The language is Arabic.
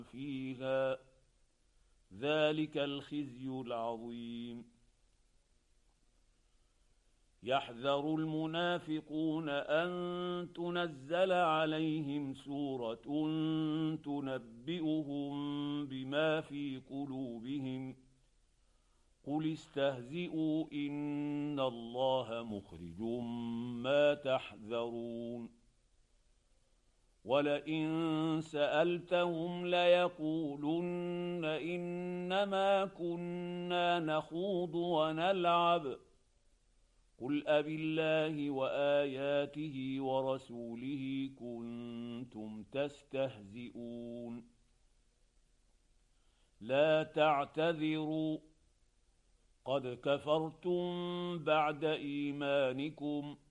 فيها ذلك الخزي العظيم. يحذر المنافقون أن تنزل عليهم سورة تنبئهم بما في قلوبهم قل استهزئوا إن الله مخرج ما تحذرون. ولئن سألتهم ليقولن إنما كنا نخوض ونلعب قل أبالله وآياته ورسوله كنتم تستهزئون. لا تعتذروا قد كفرتم بعد إيمانكم